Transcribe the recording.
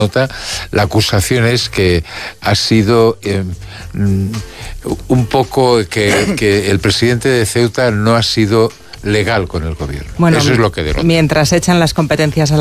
nota, la acusación es que ha sido un poco que el presidente de Ceuta no ha sido legal con el gobierno. Bueno, eso es lo que denota. Mientras echan las competencias a la